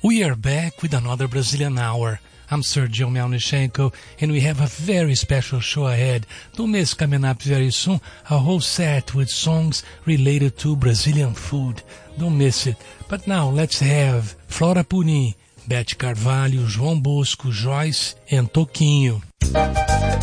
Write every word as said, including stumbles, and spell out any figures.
We are back with another Brazilian Hour. I'm Sergio Melnichenko, and we have a very special show ahead. Don't miss coming up very soon, a whole set with songs related to Brazilian food. Don't miss it. But now let's have Flora Purim, Beth Carvalho, João Bosco, Joyce and Toquinho.